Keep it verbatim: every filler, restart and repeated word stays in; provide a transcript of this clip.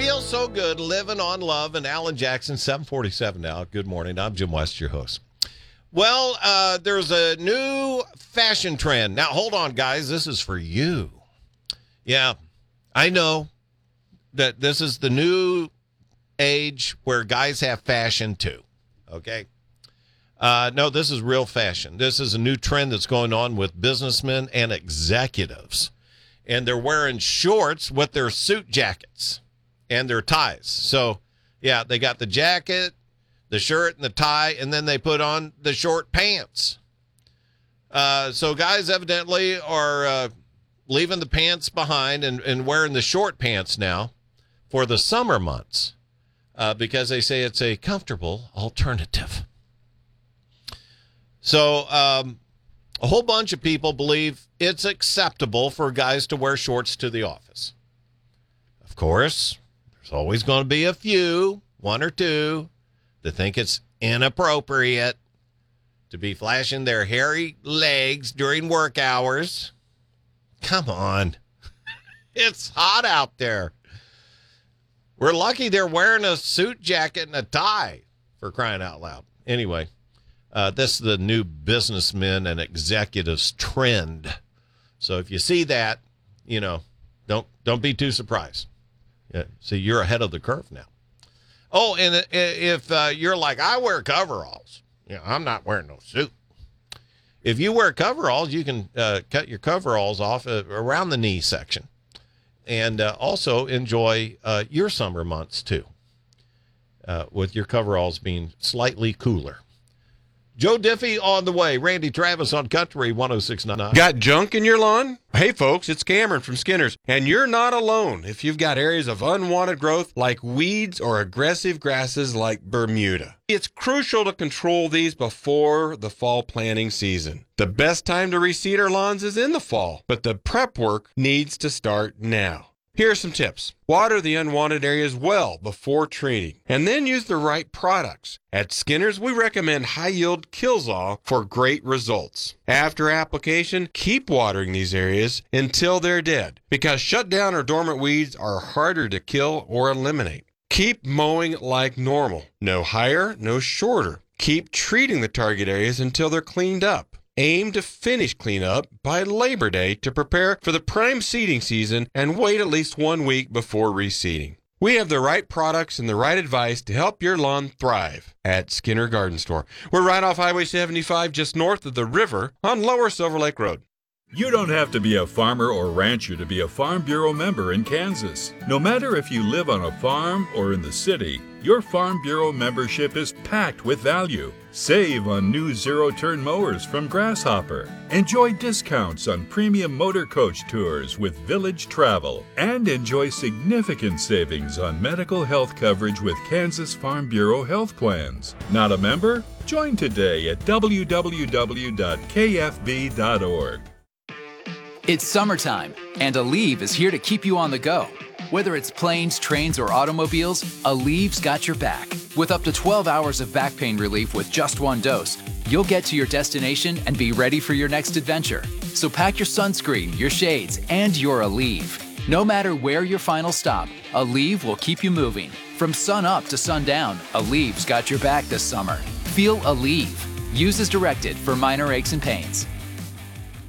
feels so good living on love. And Alan Jackson, seven forty-seven now. Good morning. I'm Jim West, your host. Well, uh, there's a new fashion trend. Now, hold on, guys. This is for you. Yeah, I know that this is the new age where guys have fashion too. Okay? Uh, no, this is real fashion. This is a new trend that's going on with businessmen and executives. And they're wearing shorts with their suit jackets and their ties. So, yeah, they got the jacket, the shirt, and the tie, and then they put on the short pants. Uh, so guys evidently are uh, leaving the pants behind and, and wearing the short pants now for the summer months uh, because they say it's a comfortable alternative. So um, a whole bunch of people believe it's acceptable for guys to wear shorts to the office. Of course, there's always going to be a few, one or two, that think it's inappropriate to be flashing their hairy legs during work hours. Come on. It's hot out there. We're lucky they're wearing a suit jacket and a tie, for crying out loud. Anyway. Uh, this is the new businessmen and executives trend. So if you see that, you know, don't don't be too surprised. Yeah, see, you're ahead of the curve now. Oh, and if uh, you're like, I wear coveralls, you know, I'm not wearing no suit. If you wear coveralls, you can uh, cut your coveralls off uh, around the knee section and uh, also enjoy uh, your summer months, too, uh, with your coveralls being slightly cooler. Joe Diffie on the way. Randy Travis on Country one oh six point nine. Got junk in your lawn? Hey, folks, it's Cameron from Skinner's, and you're not alone if you've got areas of unwanted growth like weeds or aggressive grasses like Bermuda. It's crucial to control these before the fall planting season. The best time to reseed our lawns is in the fall, but the prep work needs to start now. Here are some tips. Water the unwanted areas well before treating, and then use the right products. At Skinner's, we recommend high-yield Kilzall for great results. After application, keep watering these areas until they're dead, because shutdown or dormant weeds are harder to kill or eliminate. Keep mowing like normal. No higher, no shorter. Keep treating the target areas until they're cleaned up. Aim to finish cleanup by Labor Day to prepare for the prime seeding season and wait at least one week before reseeding. We have the right products and the right advice to help your lawn thrive at Skinner Garden Store. We're right off Highway seventy-five, just north of the river on Lower Silver Lake Road. You don't have to be a farmer or rancher to be a Farm Bureau member in Kansas. No matter if you live on a farm or in the city, your Farm Bureau membership is packed with value. Save on new zero-turn mowers from Grasshopper. Enjoy discounts on premium motor coach tours with Village Travel. And enjoy significant savings on medical health coverage with Kansas Farm Bureau health plans. Not a member? Join today at w w w dot k f b dot org. It's summertime, and Aleve is here to keep you on the go. Whether it's planes, trains, or automobiles, Aleve's got your back. With up to twelve hours of back pain relief with just one dose, you'll get to your destination and be ready for your next adventure. So pack your sunscreen, your shades, and your Aleve. No matter where your final stop, Aleve will keep you moving. From sun up to sundown, Aleve's got your back this summer. Feel Aleve. Use as directed for minor aches and pains.